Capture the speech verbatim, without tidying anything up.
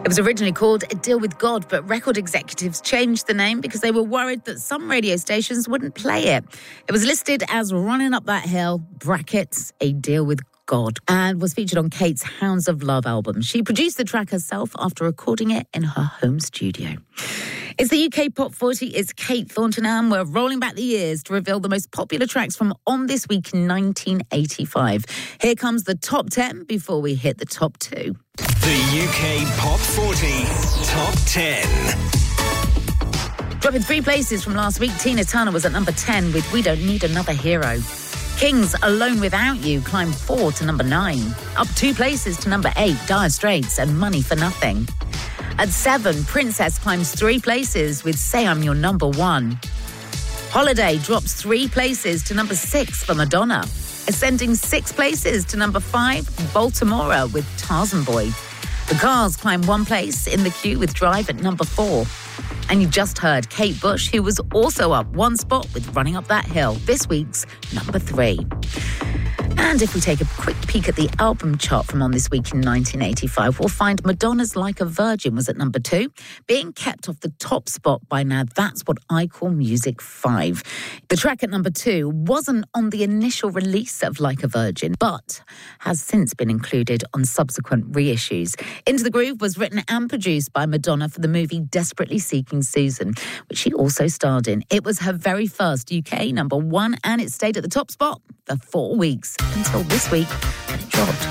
It was originally called A Deal with God, but record executives changed the name because they were worried that some radio stations wouldn't play it. It was listed as Running Up That Hill, brackets, A Deal with God, and was featured on Kate's Hounds of Love album. She produced the track herself after recording it in her home studio. It's the U K Pop forty. It's Kate Thornton, and we're rolling back the years to reveal the most popular tracks from On This Week in nineteen eighty-five. Here comes the top ten before we hit the top two. The U K Pop forty Top ten. Dropping three places from last week, Tina Turner was at number ten with We Don't Need Another Hero. King's Alone Without You climbed four to number nine. Up two places to number eight, Dire Straits and Money for Nothing. At seven, Princess climbs three places with Say I'm Your Number One. Holiday drops three places to number six for Madonna. Ascending six places to number five, Baltimora with Tarzan Boy. The Cars climb one place in the queue with Drive at number four. And you just heard Kate Bush, who was also up one spot with Running Up That Hill, this week's number three. And if we take a quick peek at the album chart from On This Week in nineteen eighty-five, we'll find Madonna's Like a Virgin was at number two, being kept off the top spot by Now That's What I Call Music five. The track at number two wasn't on the initial release of Like a Virgin, but has since been included on subsequent reissues. Into the Groove was written and produced by Madonna for the movie Desperately Seeking Susan, which she also starred in. It was her very first U K number one, and it stayed at the top spot for four weeks until this week when it dropped.